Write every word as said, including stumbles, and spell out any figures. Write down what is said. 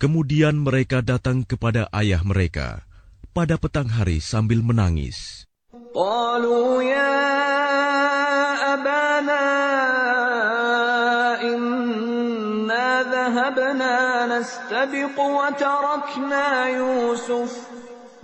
Kemudian mereka datang kepada ayah mereka pada petang hari sambil menangis. قالوا يا أبانا إنا ذهبنا نستبق وتركنا يوسف